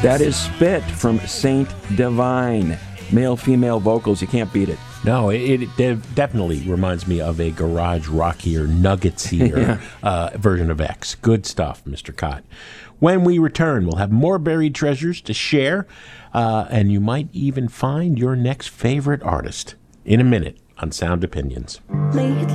That is Spit from Saint Divine. Male-female vocals, you can't beat it. No, it definitely reminds me of a garage rockier, nuggetier version of X. Good stuff, Mr. Cott. When we return, we'll have more buried treasures to share, and you might even find your next favorite artist in a minute on Sound Opinions.